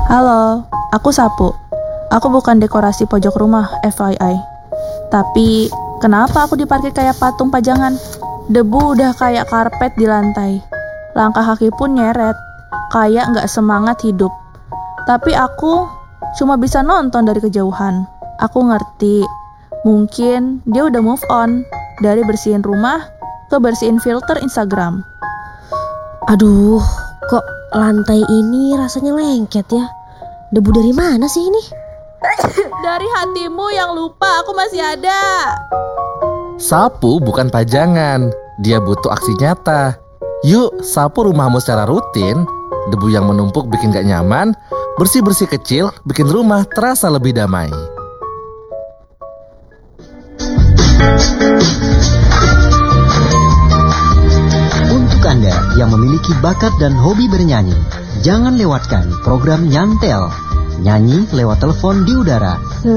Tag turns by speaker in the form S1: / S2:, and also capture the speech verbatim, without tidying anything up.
S1: Halo, aku Sapu. Aku bukan dekorasi pojok rumah, F Y I. Tapi, kenapa aku diparkir kayak patung pajangan? Debu udah kayak karpet di lantai. Langkah kaki pun nyeret, kayak nggak semangat hidup. Tapi aku cuma bisa nonton dari kejauhan. Aku ngerti, mungkin dia udah move on dari bersihin rumah ke bersihin filter Instagram.
S2: Aduh, kok lantai ini rasanya lengket ya? Debu dari mana sih ini?
S1: Dari hatimu yang lupa aku masih ada.
S3: Sapu bukan pajangan, dia butuh aksi nyata. Yuk, sapu rumahmu secara rutin. Debu yang menumpuk bikin gak nyaman, bersih-bersih kecil bikin rumah terasa lebih damai.
S4: Untuk Anda yang memiliki bakat dan hobi bernyanyi, jangan lewatkan program Nyantel. Nyanyi lewat telepon di udara